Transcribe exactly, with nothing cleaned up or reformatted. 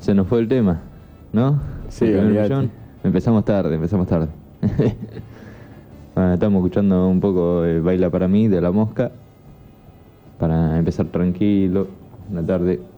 se nos fue el tema, ¿no? Sí, El primer olvídate. millón. Empezamos tarde, empezamos tarde. Bueno, estamos escuchando un poco de Baila para mí de La Mosca. Para empezar tranquilo, una tarde